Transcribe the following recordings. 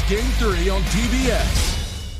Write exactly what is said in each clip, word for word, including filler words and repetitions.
Game three on T B S.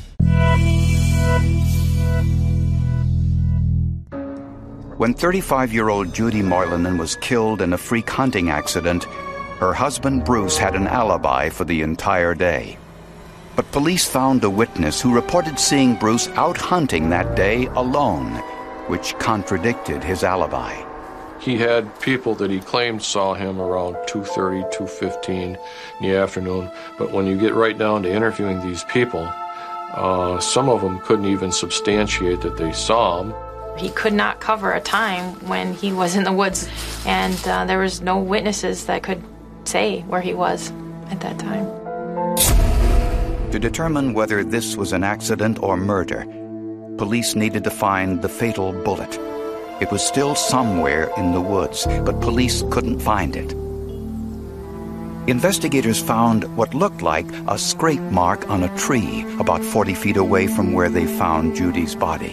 When thirty-five-year-old Judy Moylanen was killed in a freak hunting accident, her husband Bruce had an alibi for the entire day. But police found a witness who reported seeing Bruce out hunting that day alone, which contradicted his alibi. He had people that he claimed saw him around two thirty, two fifteen in the afternoon. But when you get right down to interviewing these people, uh, some of them couldn't even substantiate that they saw him. He could not cover a time when he was in the woods, and uh, there was no witnesses that could say where he was at that time. To determine whether this was an accident or murder, police needed to find the fatal bullet. It was still somewhere in the woods, but police couldn't find it. Investigators found what looked like a scrape mark on a tree about forty feet away from where they found Judy's body.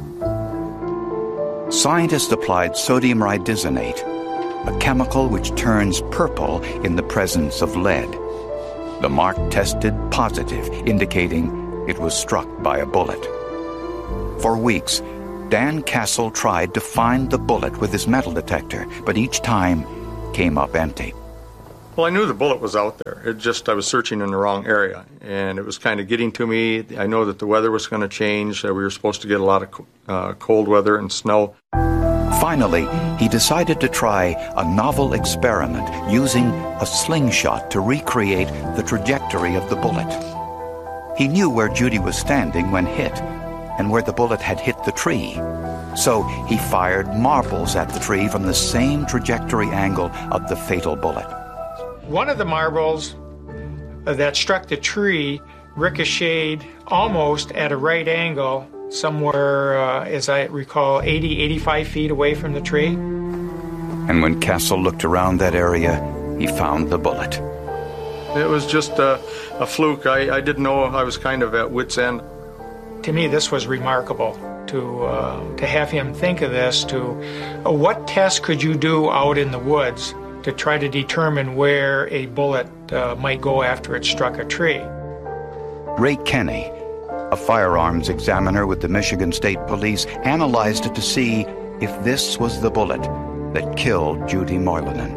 Scientists applied sodium rhydisonate, a chemical which turns purple in the presence of lead. The mark tested positive, indicating it was struck by a bullet. For weeks, Dan Castle tried to find the bullet with his metal detector, but each time came up empty. Well, I knew the bullet was out there. It just, I was searching in the wrong area, and it was kind of getting to me. I know that the weather was going to change. Uh, we were supposed to get a lot of uh, cold weather and snow. Finally, he decided to try a novel experiment using a slingshot to recreate the trajectory of the bullet. He knew where Judy was standing when hit and where the bullet had hit the tree. So he fired marbles at the tree from the same trajectory angle of the fatal bullet. One of the marbles that struck the tree ricocheted almost at a right angle, somewhere, uh, as I recall, eighty, eighty-five feet away from the tree. And when Castle looked around that area, he found the bullet. It was just a, a fluke. I, I didn't know. I was kind of at wit's end. To me, this was remarkable, to uh, to have him think of this, to uh, what test could you do out in the woods to try to determine where a bullet uh, might go after it struck a tree. Ray Kenny, a firearms examiner with the Michigan State Police, analyzed it to see if this was the bullet that killed Judy Moylanen.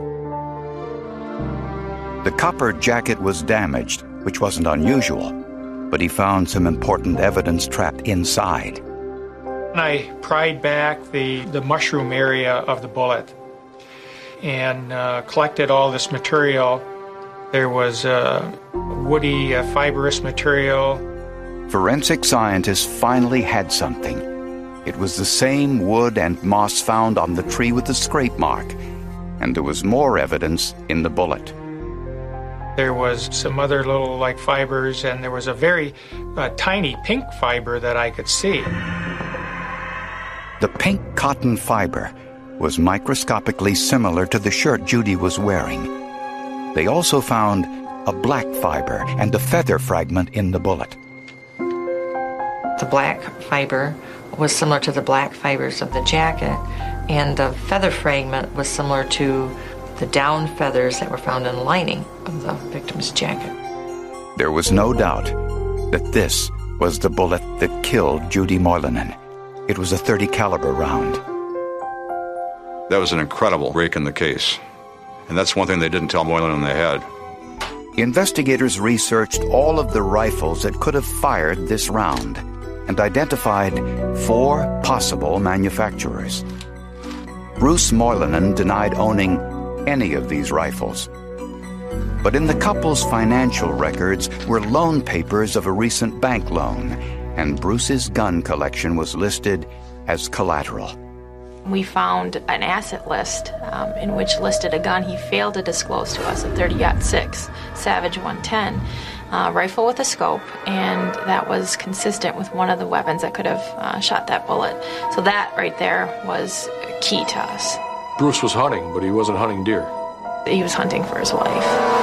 The copper jacket was damaged, which wasn't unusual, but he found some important evidence trapped inside. I pried back the, the mushroom area of the bullet and uh, collected all this material. There was uh, woody, uh, fibrous material. Forensic scientists finally had something. It was the same wood and moss found on the tree with the scrape mark, and there was more evidence in the bullet. There was some other little like fibers, and there was a very uh, tiny pink fiber that I could see. The pink cotton fiber was microscopically similar to the shirt Judy was wearing. They also found a black fiber and a feather fragment in the bullet. The black fiber was similar to the black fibers of the jacket, and the feather fragment was similar to the down feathers that were found in the lining of the victim's jacket. There was no doubt that this was the bullet that killed Judy Moylanen. It was a thirty caliber round. That was an incredible break in the case. And that's one thing they didn't tell Moylanen they had. Investigators researched all of the rifles that could have fired this round and identified four possible manufacturers. Bruce Moylanen denied owning any of these rifles. But in the couple's financial records were loan papers of a recent bank loan, and Bruce's gun collection was listed as collateral. We found an asset list um, in which listed a gun he failed to disclose to us, a thirty aught six Savage one ten uh, rifle with a scope, and that was consistent with one of the weapons that could have uh, shot that bullet. So that right there was key to us. Bruce was hunting, but he wasn't hunting deer. He was hunting for his life.